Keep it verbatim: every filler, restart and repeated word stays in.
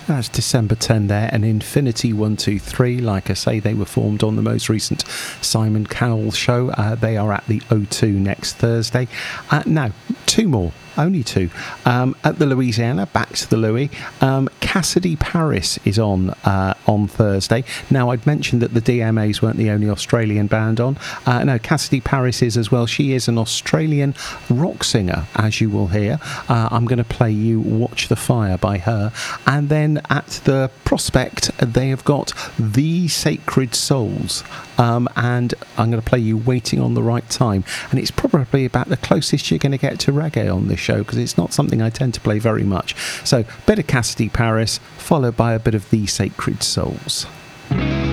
That's December tenth there, and Infinity one two three. Like I say, they were formed on the most recent Simon Cowell show. Uh, they are at the O two next Thursday. Uh, now, two more. Only two. Um, at the Louisiana, back to the Louis. Um, Cassidy Paris is on uh, on Thursday. Now, I'd mentioned that the D M As weren't the only Australian band on. Uh, no, Cassidy Paris is as well. She is an Australian rock singer, as you will hear. Uh, I'm going to play you Watch the Fire by her. And then at the Prospect, they have got The Sacred Souls. Um, and I'm going to play you Waiting on the Right Time. And it's probably about the closest you're going to get to reggae on this show, because it's not something I tend to play very much. So, bit of Cassidy Paris, followed by a bit of The Sacred Souls.